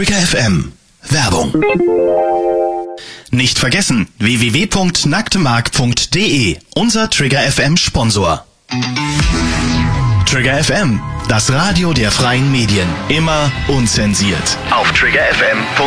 Trigger FM. Werbung. Nicht vergessen, www.nacktemark.de, unser Trigger FM Sponsor. Trigger FM, das Radio der freien Medien. Immer unzensiert. Auf triggerfm.de